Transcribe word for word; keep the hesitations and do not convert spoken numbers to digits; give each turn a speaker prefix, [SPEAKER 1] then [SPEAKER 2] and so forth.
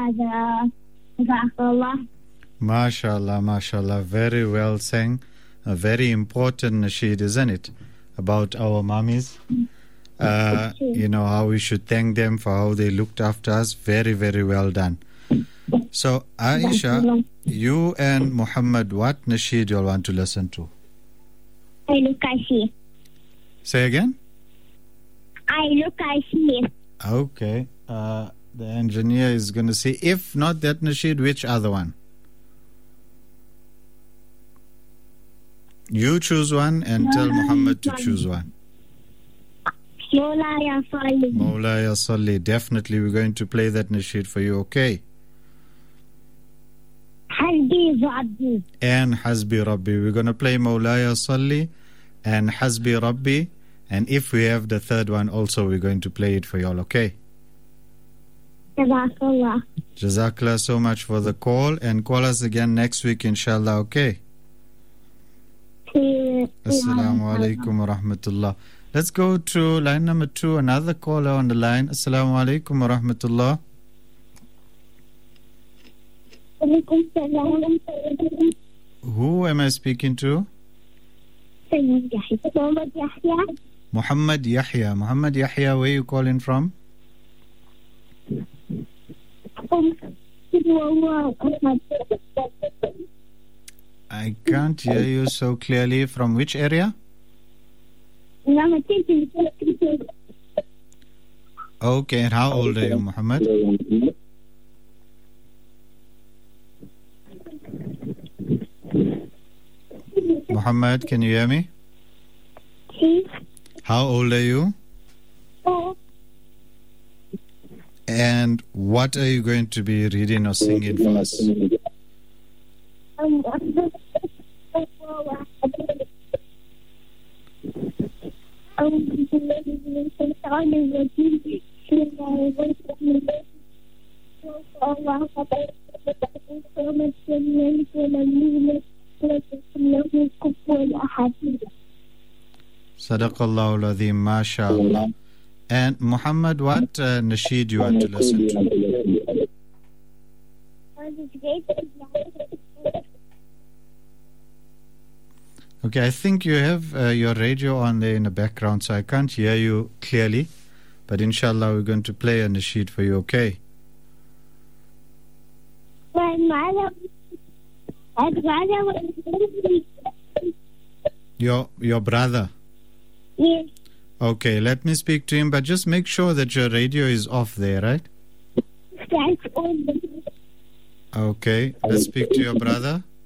[SPEAKER 1] father. Jazakallah.
[SPEAKER 2] MashaAllah, MashaAllah. Very well sang. A very important nasheed, isn't it? About our mummies. Uh, you know, how we should thank them for how they looked after us. Very, very well done. So, Aisha, you and Muhammad, what nasheed you'll want to listen to?
[SPEAKER 1] I look, I see.
[SPEAKER 2] Say again?
[SPEAKER 1] I look, I see.
[SPEAKER 2] Okay. Uh, the engineer is going to say, if not that nasheed, which other one? You choose one and tell Muhammad to choose one.
[SPEAKER 1] Mawlaya Salli.
[SPEAKER 2] Mawlaya Salli. Definitely we're going to play that nasheed for you, okay?
[SPEAKER 1] Hasbi Rabbi.
[SPEAKER 2] And Hasbi Rabbi. We're going to play Mawlaya Salli and Hasbi Rabbi. And if we have the third one also, we're going to play it for you all, okay?
[SPEAKER 1] Jazakallah.
[SPEAKER 2] Jazakallah so much for the call. And call us again next week, inshallah, okay? Assalamu alaikum wa rahmatullah. Let's go to line number two. Another caller on the line. Assalamu alaikum wa rahmatullah. Who am I speaking to?
[SPEAKER 1] Muhammad Yahya.
[SPEAKER 2] Muhammad Yahya. Muhammad Yahya, where are you calling from? I can't hear you so clearly. From which area? Okay, and how old are you, Muhammad? Muhammad, can you hear me? How old are you? And what are you going to be reading or singing for us? Sadaqallahu al-Azim, MashaAllah. And Muhammad, what uh, nasheed you want to listen to? Okay, I think you have uh, your radio on there in the background, so I can't hear you clearly. But inshallah, we're going to play a nasheed for you, okay?
[SPEAKER 1] My mother, my brother was
[SPEAKER 2] Your, your brother?
[SPEAKER 1] Yes.
[SPEAKER 2] Okay, let me speak to him, but just make sure that your radio is off there, right?
[SPEAKER 1] That's all.
[SPEAKER 2] Okay, let's speak to your brother.